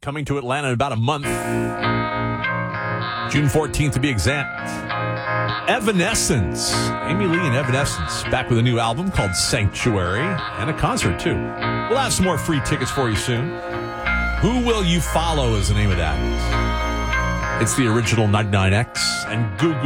coming to Atlanta in about a month. June 14th to be exact. Evanescence. Amy Lee and Evanescence back with a new album called Sanctuary and a concert too. We'll have some more free tickets for you soon. Who Will You Follow is the name of that. It's the original 99X and Goo Goo